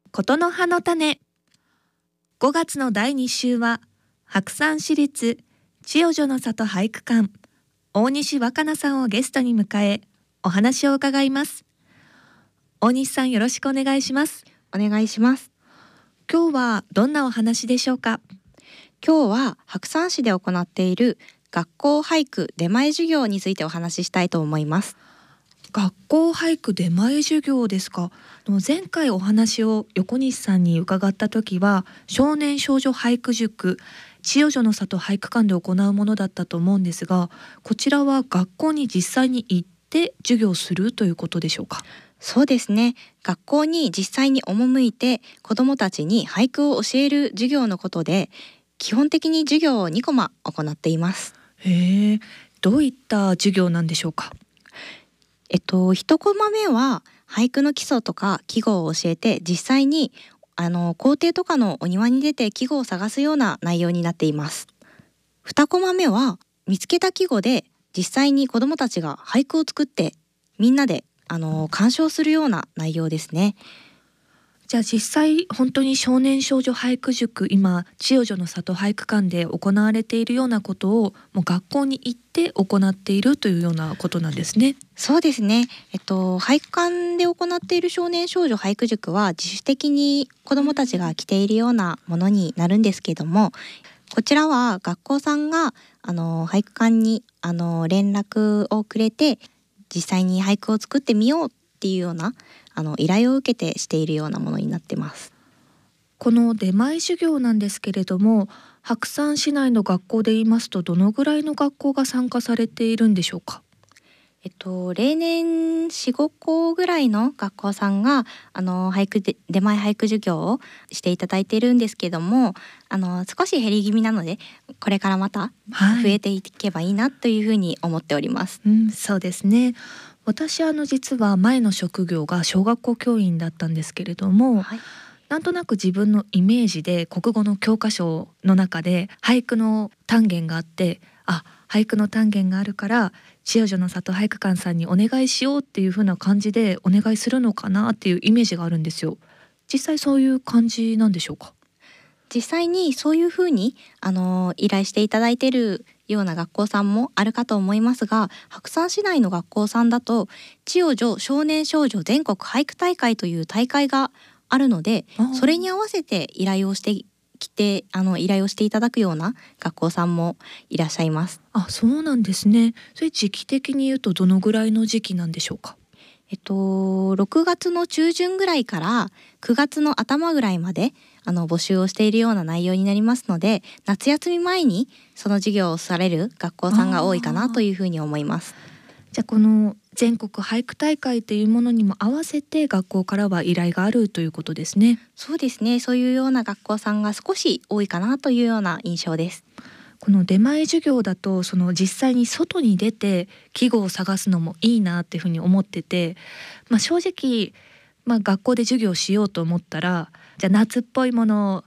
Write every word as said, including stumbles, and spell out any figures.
ことの葉の種。ごがつのだいに週は白山市立千代女の里俳句館大西若菜さんをゲストに迎えお話を伺います。大西さん、よろしくお願いします。 お願いします。 今日はどんなお話でしょうか？ 今日は白山市で行っている学校俳句出前授業についてお話ししたいと思います。 学校俳句出前授業ですか。前回お話を横西さんに伺った時は少年少女俳句塾千代女の里俳句館で行うものだったと思うんですが、こちらは学校に実際に行って授業するということでしょうか？ そうですね。学校に実際に赴いて子どもたちに俳句を教える授業のことで、基本的に授業をにコマ行っています。 へえ、どういった授業なんでしょうか？ えっといちコマ目は俳句の基礎とか季語を教えて、実際にあの校庭とかのお庭に出て季語を探すような内容になっています。にコマ目は見つけた季語で実際に子どもたちが俳句を作ってみんなであの鑑賞するような内容ですね。 じゃあ実際本当に少年少女俳句塾、今千代女の里俳句館で行われているようなことをもう学校に行って行っているというようなことなんですね。 そうですね。えっと俳句館で行っている少年少女俳句塾は自主的に子どもたちが来ているようなものになるんですけども、こちらは学校さんがあの俳句館にあの連絡をくれて実際に俳句を作ってみようっていうようなあの依頼を受けてしているようなものになってます。 この出前授業なんですけれども、白山市内の学校で言いますとどのぐらいの学校が参加されているんでしょうか？ えっと例年 よん,ご 校ぐらいの学校さんがあの俳句で出前俳句授業をしていただいているんですけども、あの少し減り気味なのでこれからまた増えていけばいいなというふうに思っております。 はい、うん、そうですね。私あの実は前の職業が小学校教員だったんですけれども、はい、なんとなく自分のイメージで国語の教科書の中で俳句の単元があって、あ、俳句の単元があるから千代女の里俳句館さんにお願いしようっていう風な感じでお願いするのかなっていうイメージがあるんですよ。実際そういう感じなんでしょうか？ 実際にそういうふうにあの依頼していただいているような学校さんもあるかと思いますが、白山市内の学校さんだと千代女少年少女全国俳句大会という大会があるので、それに合わせて依頼をしてきてあの依頼をしていただくような学校さんもいらっしゃいます。 あ、そうなんですね。それ時期的に言うとどのぐらいの時期なんでしょうか？ えっとろくがつの中旬ぐらいからくがつの頭ぐらいまであの募集をしているような内容になりますので、夏休み前にその授業をされる学校さんが多いかなというふうに思います。 じゃあこの全国俳句大会というものにも合わせて学校からは依頼があるということですね。 そうですね。そういうような学校さんが少し多いかなというような印象です。 この出前授業だとその実際に外に出て季語を探すのもいいなっていうふうに思ってて、まあ、正直、まあ、学校で授業しようと思ったらじゃあ夏っぽいものを